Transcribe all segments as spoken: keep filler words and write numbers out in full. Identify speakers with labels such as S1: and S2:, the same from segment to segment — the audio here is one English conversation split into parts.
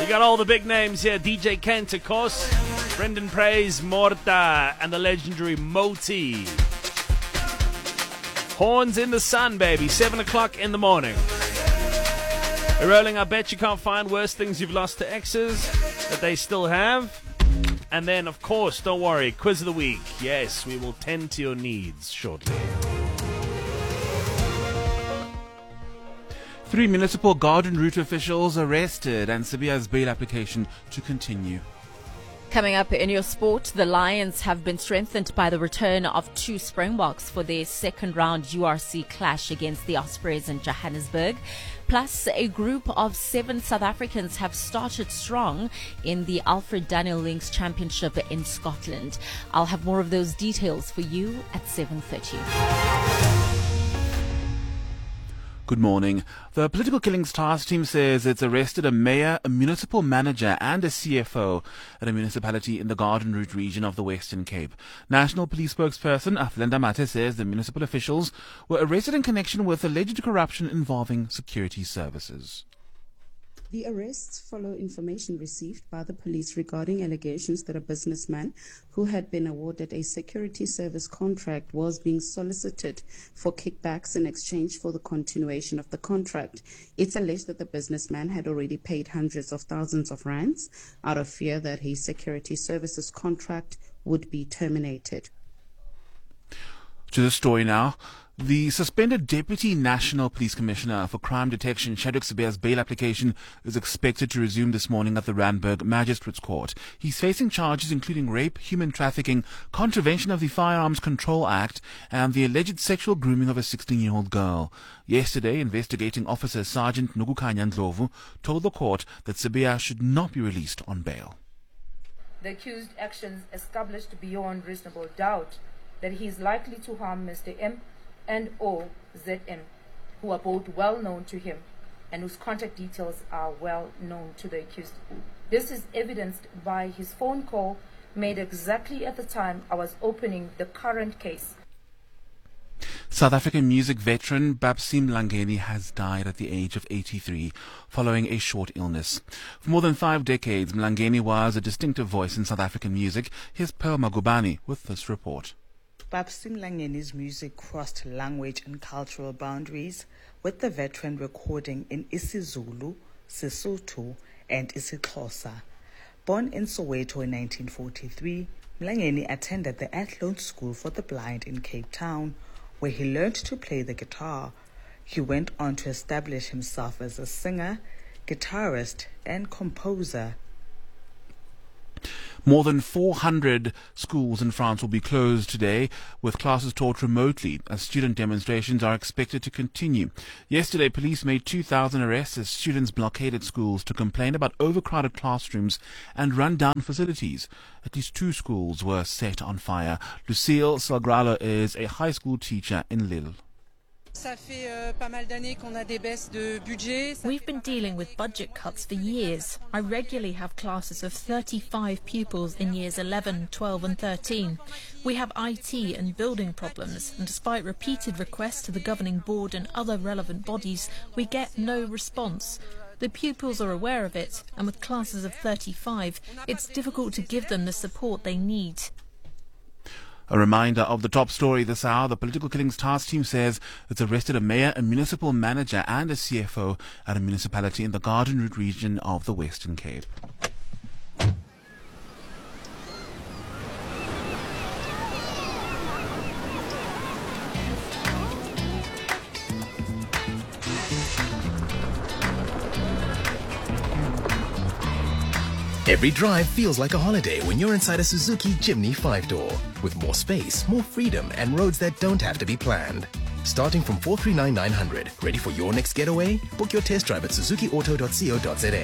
S1: got all the big names here. D J Kent, of course. Brendan Praise, Morta, and the legendary Moti. Horns in the sun, baby. Seven o'clock in the morning. We're rolling. I bet you can't find worse things you've lost to exes that they still have. And then, of course, don't worry, quiz of the week. Yes, we will tend to your needs shortly.
S2: Three municipal garden route officials arrested and Sibiya's bail application to continue.
S3: Coming up in your sport, the Lions have been strengthened by the return of two Springboks for their second round U R C clash against the Ospreys in Johannesburg. Plus, a group of seven South Africans have started strong in the Alfred Daniel Links Championship in Scotland. I'll have more of those details for you at seven thirty.
S2: Good morning. The Political Killings Task Team says it's arrested a mayor, a municipal manager and a C F O at a municipality in the Garden Route region of the Western Cape. National Police spokesperson Aflinda Mate says the municipal officials were arrested in connection with alleged corruption involving security services.
S4: The arrests follow information received by the police regarding allegations that a businessman who had been awarded a security service contract was being solicited for kickbacks in exchange for the continuation of the contract. It's alleged that the businessman had already paid hundreds of thousands of rands out of fear that his security services contract would be terminated.
S2: To the story now. The suspended Deputy National Police Commissioner for Crime Detection, Shadrack Sibiya's bail application is expected to resume this morning at the Randburg Magistrates Court. He's facing charges including rape, human trafficking, contravention of the Firearms Control Act, and the alleged sexual grooming of a sixteen-year-old girl. Yesterday, investigating officer Sergeant Nugukanya Ndlovu told the court that Sibiya should not be released on bail.
S5: The accused actions established beyond reasonable doubt that he is likely to harm Mister M and or Z M, who are both well known to him and whose contact details are well known to the accused. This is evidenced by his phone call made exactly at the time I was opening the current case.
S2: South African music veteran Babsy Mlangeni has died at the age of eighty-three following a short illness. For more than five decades, Mlangeni was a distinctive voice in South African music. Here's Pearl Magubani with this report.
S6: Babsy Mlangeni's music crossed language and cultural boundaries, with the veteran recording in isiZulu, Sesotho, and isiXhosa. Born in Soweto in nineteen forty-three, Mlangeni attended the Athlone School for the Blind in Cape Town, where he learned to play the guitar. He went on to establish himself as a singer, guitarist, and composer.
S2: More than four hundred schools in France will be closed today, with classes taught remotely, as student demonstrations are expected to continue. Yesterday, police made two thousand arrests as students blockaded schools to complain about overcrowded classrooms and run-down facilities. At least two schools were set on fire. Lucille Salgralo is a high school teacher in Lille.
S7: We've been dealing with budget cuts for years. I regularly have classes of thirty-five pupils in years eleven, twelve and thirteen. We have I T and building problems, and despite repeated requests to the governing board and other relevant bodies, we get no response. The pupils are aware of it, and with classes of thirty-five, it's difficult to give them the support they need.
S2: A reminder of the top story this hour. The Political Killings Task Team says it's arrested a mayor, a municipal manager and a C F O at a municipality in the Garden Route region of the Western Cape.
S8: Every drive feels like a holiday when you're inside a Suzuki Jimny five-door. With more space, more freedom, and roads that don't have to be planned. Starting from four three nine nine hundred. Ready for your next getaway? Book your test drive at suzuki auto dot co dot za.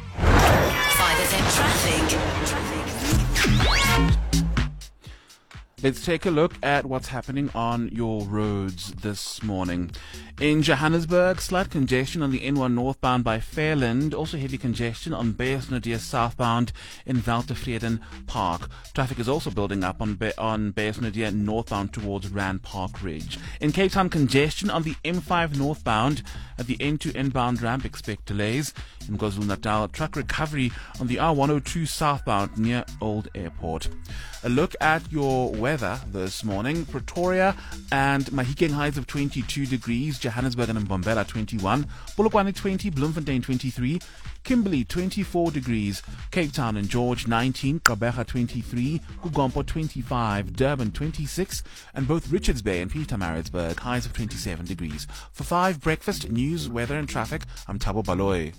S9: five F M traffic.
S2: Let's take a look at what's happening on your roads this morning. In Johannesburg, slight congestion on the N one northbound by Fairland. Also heavy congestion on Beyers-Naudé southbound in Waltevreden Park. Traffic is also building up on, Be- on Beyers-Naudé northbound towards Rand Park Ridge. In Cape Town, congestion on the M five northbound at the N two inbound ramp. Expect delays. In KwaZulu-Natal, truck recovery on the R one oh two southbound near Old Airport. A look at your weather this morning. Pretoria and Mahikeng highs of twenty-two degrees. Johannesburg and Mbombela twenty-one. Polokwane twenty. Bloemfontein twenty-three. Kimberley twenty-four degrees. Cape Town and George nineteen. Gqeberha twenty-three. Kugompo twenty-five. Durban twenty-six. And both Richards Bay and Pietermaritzburg highs of twenty-seven degrees. For five breakfast, news, weather and traffic, I'm Thabo Baloy.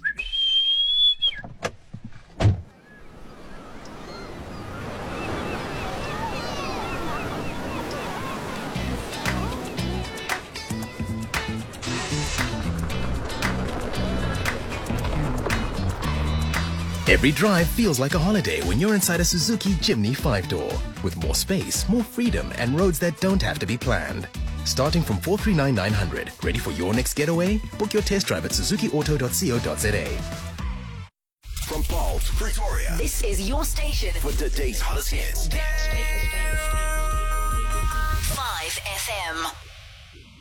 S8: Every drive feels like a holiday when you're inside a Suzuki Jimny five-door. With more space, more freedom, and roads that don't have to be planned. Starting from four three nine nine hundred. Ready for your next getaway? Book your test drive at suzuki auto dot co dot za.
S9: From Paul to Pretoria,
S10: this is your station
S9: for today's hottest hits.